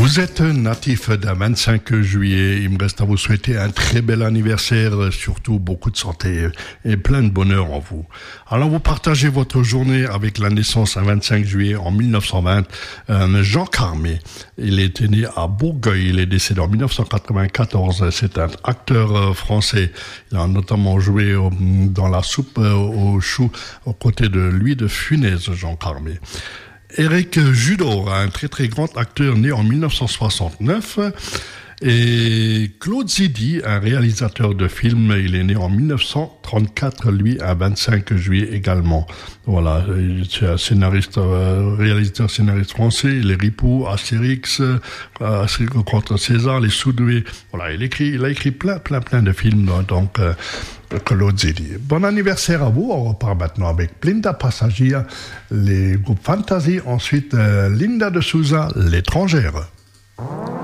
Vous êtes natif d'un 25 juillet. Il me reste à vous souhaiter un très bel anniversaire, surtout beaucoup de santé et plein de bonheur en vous. Alors, vous partagez votre journée avec la naissance un 25 juillet en 1920. Jean Carmé, il était né à Bourgueil. Il est décédé en 1994. C'est un acteur français. Il a notamment joué dans La soupe aux choux aux côtés de Louis de Funès, Jean Carmé. Éric Judor, un très très grand acteur né en 1969, et Claude Zidi, un réalisateur de films, il est né en 1934, lui, un 25 juillet également. Voilà, c'est un scénariste, réalisateur scénariste français, il est ripoux, Astérix, contre César, Les Soudoués. Voilà, il a écrit plein de films, donc, Claude Zidi. Bon anniversaire à vous. On repart maintenant avec Plinda Passagia, les groupes Fantasy, ensuite Linda de Souza, l'étrangère.